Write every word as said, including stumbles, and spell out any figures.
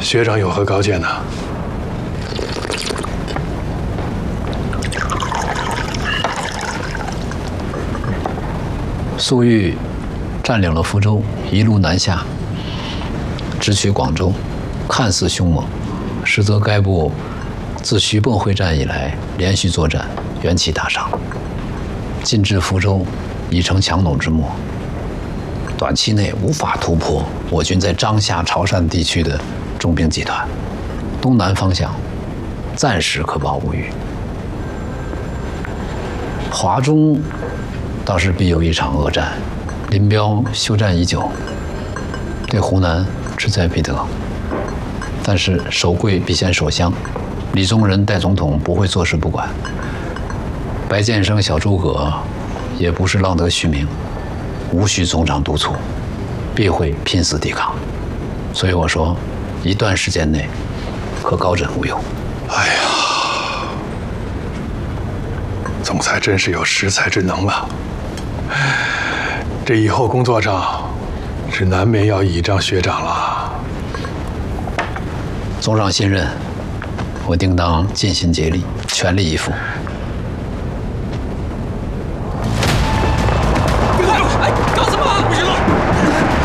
学长有何高见呢？ 粟裕占领了福州，一路南下，直取广州，看似凶猛，实则该部自徐蚌会战以来连续作战，元气大伤，进至福州已成强弩之末，短期内无法突破我军在张夏、潮汕地区的重兵集团，东南方向暂时可保无虞。华中倒是必有一场恶战，林彪休战已久，对湖南志在必得。但是守贵必先守乡，李宗仁代总统不会坐视不管，白建生、小诸葛也不是浪得虚名，无需总长督促，必会拼死抵抗。所以我说，一段时间内可高枕无忧。 哎呀，总裁真是有识才之能啊！这以后工作上是难免要倚仗学长了。 总长信任，我定当尽心竭力，全力以赴。